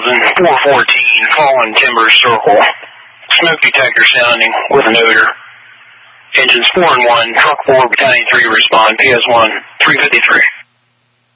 414, Fallen Timber Circle. Smoke detector sounding with an odor. Engines 4 and 1, Truck 4, Battalion 3 respond, PS1, 353.